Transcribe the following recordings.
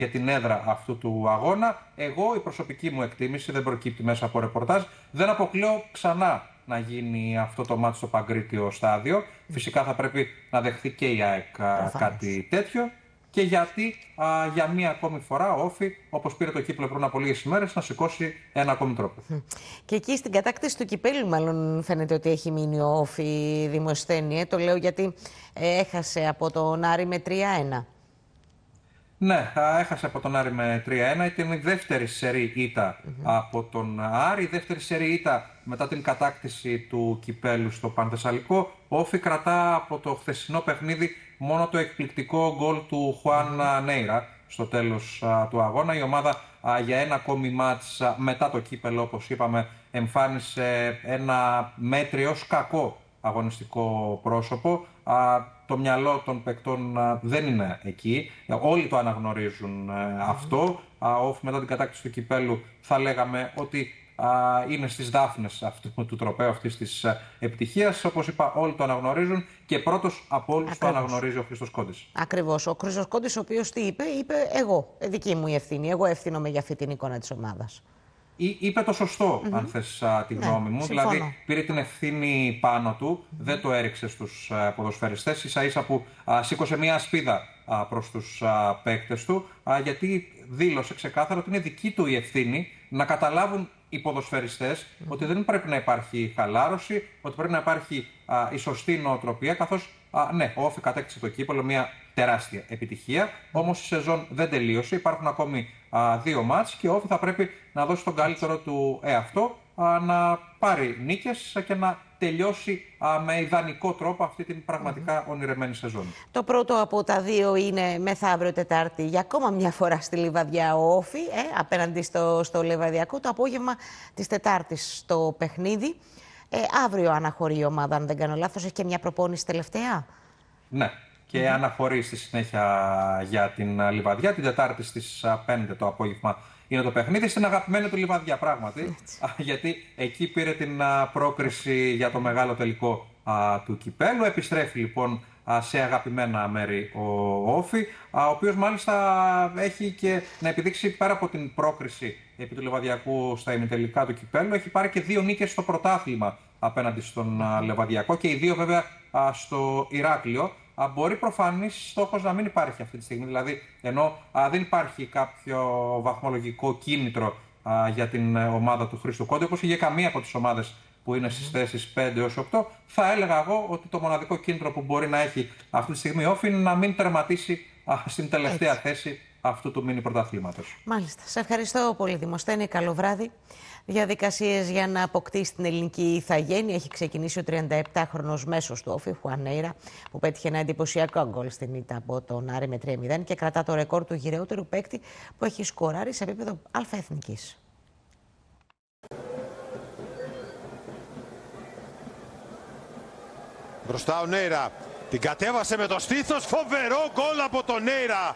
για την έδρα αυτού του αγώνα. Εγώ, η προσωπική μου εκτίμηση, δεν προκύπτει μέσα από ρεπορτάζ, δεν αποκλείω ξανά να γίνει αυτό το μάτς στο Παγκρίτιο στάδιο. Φυσικά θα πρέπει να δεχθεί και η ΑΕΚ κάτι τέτοιο. Και γιατί για μία ακόμη φορά ο Όφη, όπως πήρε το κύπελλο πριν από λίγες ημέρες, να σηκώσει ένα ακόμη τρόπο. Και εκεί στην κατάκτηση του κυπέλλου, μάλλον φαίνεται ότι έχει μείνει ο Όφη, Δημοσθένη. Το λέω γιατί έχασε από τον Άρη με 3-1. Ναι, έχασε από τον Άρη με 3-1. Ήταν η δεύτερη σερί ήττα από τον Άρη. Η δεύτερη σερί ήττα μετά την κατάκτηση του κυπέλλου στο Πανθεσσαλικό. Ο Όφη κρατά από το χθεσινό παιχνίδι μόνο το εκπληκτικό γκολ του Χουάν Νέιρα στο τέλος του αγώνα. Η ομάδα για ένα ακόμη μάτς μετά το κύπελλο, όπως είπαμε, εμφάνισε ένα μέτριο κακό αγωνιστικό πρόσωπο. Το μυαλό των παικτών δεν είναι εκεί. Όλοι το αναγνωρίζουν αυτό. Ο Όφη μετά την κατάκτηση του κυπέλλου θα λέγαμε ότι είναι στις δάφνες αυτού του τροπαίου, αυτής της επιτυχίας. Όπως είπα, όλοι το αναγνωρίζουν και πρώτος από όλους το αναγνωρίζει ο Χρήστος Κόντης. Ακριβώς. Ο Χρήστος Κόντης, ο οποίος τι είπε, εγώ, δική μου η ευθύνη. Εγώ ευθύνομαι για αυτή την εικόνα της ομάδας. Είπε το σωστό, αν θες τη γνώμη μου. Συμφωνώ. Δηλαδή, πήρε την ευθύνη πάνω του, δεν το έριξε στους ποδοσφαιριστές, ίσα-ίσα που σήκωσε μια ασπίδα προς τους παίκτες του, γιατί δήλωσε ξεκάθαρα ότι είναι δική του η ευθύνη να καταλάβουν οι ποδοσφαιριστές ότι δεν πρέπει να υπάρχει χαλάρωση, ότι πρέπει να υπάρχει η σωστή νοοτροπία, καθώς ναι, ο Όφη κατέκτησε το κύπελλο, μια τεράστια επιτυχία, όμως η σεζόν δεν τελείωσε, υπάρχουν ακόμη 2 μάτς και ο Όφη θα πρέπει να δώσει τον καλύτερο του εαυτό, να πάρει νίκες και να τελειώσει με ιδανικό τρόπο αυτή την πραγματικά ονειρεμένη σεζόν. Το πρώτο από τα δύο είναι μεθαύριο Τετάρτη για ακόμα μια φορά στη Λιβαδιά ο Όφη, απέναντι στο Λιβαδιακό, το απόγευμα της Τετάρτης στο παιχνίδι. Αύριο αναχωρεί η ομάδα, αν δεν κάνω λάθος, έχει και μια προπόνηση τελευταία. Ναι, και αναχωρεί στη συνέχεια για την Λιβαδιά. Την Τετάρτη στις 5 το απόγευμα είναι το παιχνίδι. Στην αγαπημένη του Λιβαδιά, πράγματι, γιατί εκεί πήρε την πρόκριση για το μεγάλο τελικό του κυπέλλου. Επιστρέφει λοιπόν σε αγαπημένα μέρη ο Όφη, ο οποίος μάλιστα έχει και να επιδείξει πέρα από την πρόκριση επί του Λιβαδιακού στα ημιτελικά του κυπέλλου, έχει πάρει και 2 νίκες στο πρωτάθλημα απέναντι στον Λιβαδιακό και οι 2 βέβαια στο Ηράκλειο. Μπορεί προφανής στόχος να μην υπάρχει αυτή τη στιγμή, δηλαδή ενώ δεν υπάρχει κάποιο βαθμολογικό κίνητρο για την ομάδα του Χρήστου Κόντη, όπως για καμία από τις ομάδες που είναι στις θέσεις 5 έως 8, θα έλεγα εγώ ότι το μοναδικό κίνητρο που μπορεί να έχει αυτή τη στιγμή ο Όφη είναι να μην τερματίσει στην τελευταία θέση αυτού του μίνι πρωταθλήματος. Μάλιστα. Σε ευχαριστώ πολύ, Δημοσθένη. Καλό βράδυ. Διαδικασίες για να αποκτήσει την ελληνική ηθαγένεια έχει ξεκινήσει ο 37χρονος μέσος του Όφη, Χουάν Νέιρα, που πέτυχε ένα εντυπωσιακό γκολ στην ήττα από τον Άρη με 3-0 και κρατά το ρεκόρ του γυραιότερου παίκτη που έχει σκοράρει σε επίπεδο αλφα-εθνικής. Μπροστά ο Νέιρα, την κατέβασε με το στήθος, φοβερό γκολ από τον Νέιρα.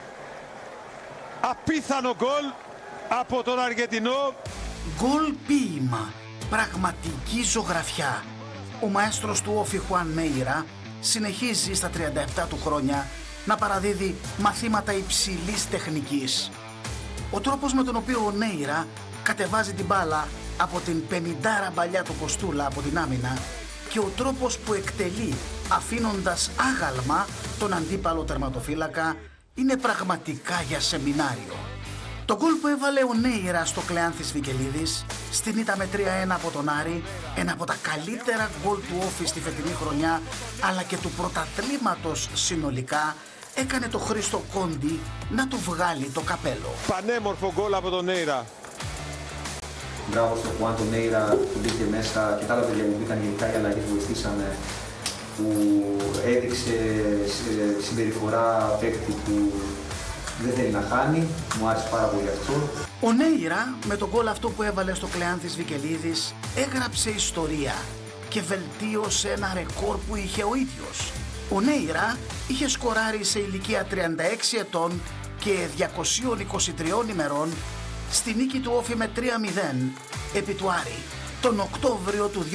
Απίθανο γκολ από τον Αργεντινό. Γκολ ποίημα, πραγματική ζωγραφιά. Ο μαέστρος του Όφη Χουάν Νέιρα συνεχίζει στα 37 του χρόνια να παραδίδει μαθήματα υψηλής τεχνικής. Ο τρόπος με τον οποίο ο Νέιρα κατεβάζει την μπάλα από την 50 μπαλιά του Κοστούλα από την άμυνα και ο τρόπος που εκτελεί αφήνοντας άγαλμα τον αντίπαλο τερματοφύλακα είναι πραγματικά για σεμινάριο. Το γκολ που έβαλε ο Νέιρα στο Κλεάνθης Βικελίδης στην ήττα με 3-1 από τον Άρη, ένα από τα καλύτερα γκολ του Όφη στη φετινή χρονιά αλλά και του πρωταθλήματος συνολικά, έκανε το Χρήστο Κόντι να του βγάλει το καπέλο. Πανέμορφο γκολ από τον Νέιρα. Μπράβο στο Χουάν τον Νέιρα που μπήκε μέσα και τα άλλα παιδιά που μπήκαν γενικά, οι αλλαγές βοηθήσανε, που έδειξε συμπεριφορά παίκτη που δεν θέλει να χάνει. Μου άρεσε πάρα πολύ αυτό. Ο Νέιρα με τον γκολ αυτό που έβαλε στο Κλεάνθης Βικελίδης έγραψε ιστορία και βελτίωσε ένα ρεκόρ που είχε ο ίδιος. Ο Νέιρα είχε σκοράρει σε ηλικία 36 ετών και 223 ημερών στη νίκη του Όφη με 3-0 επί του Άρη τον Οκτώβριο του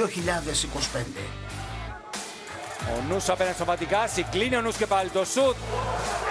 2025. Ο Νους απέναντι στο Φαντικάση, κλείνει ο Νους και πάλι το σουτ.